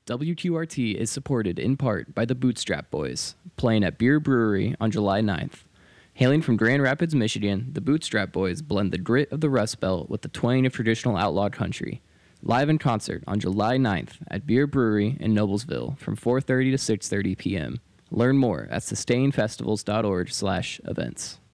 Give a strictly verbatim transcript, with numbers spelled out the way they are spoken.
W Q R T is supported in part by the Bootstrap Boys, playing at Beer Brewery on July ninth. Hailing from Grand Rapids, Michigan, the Bootstrap Boys blend the grit of the Rust Belt with the twang of traditional outlaw country. Live in concert on July ninth at Beer Brewery in Noblesville from four thirty to six thirty p.m. Learn more at sustainfestivals dot org slash events.